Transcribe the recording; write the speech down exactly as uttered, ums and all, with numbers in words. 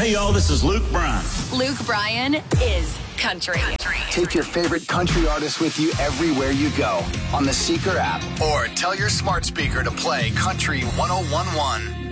Hey, y'all, this is Luke Bryan. Luke Bryan is country. country. Take your favorite country artists with you everywhere you go on the Seeker app or tell your smart speaker to play Country one oh one one.